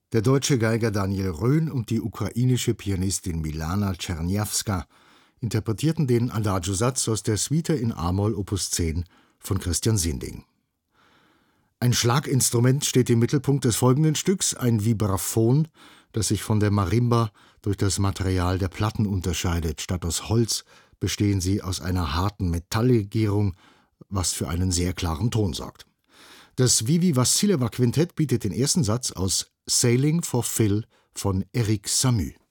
Der deutsche Geiger Daniel Röhn und die ukrainische Pianistin Milana Czerniawska interpretierten den Adagio-Satz aus der Suite in a-Moll Opus 10 von Christian Sinding. Ein Schlaginstrument steht im Mittelpunkt des folgenden Stücks, ein Vibraphon, das sich von der Marimba durch das Material der Platten unterscheidet. Statt aus Holz bestehen sie aus einer harten Metalllegierung, was für einen sehr klaren Ton sorgt. Das Vivi Vassileва Quintett bietet den ersten Satz aus Sailing for Phil von Eric Samu.